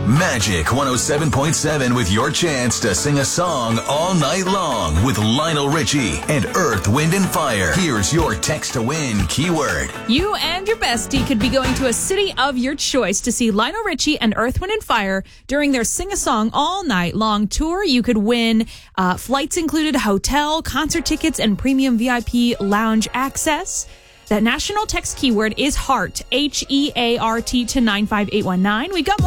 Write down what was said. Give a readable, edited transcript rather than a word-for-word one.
Magic 107.7 with your chance to sing a song all night long with Lionel Richie and Earth, Wind, and Fire. Here's your text to win keyword. You and your bestie could be going to a city of your choice to see Lionel Richie and Earth, Wind, and Fire during their Sing a Song All Night Long tour. You could win flights included, hotel, concert tickets, and premium VIP lounge access. That national text keyword is HEART, HEART to 95819. We've got more.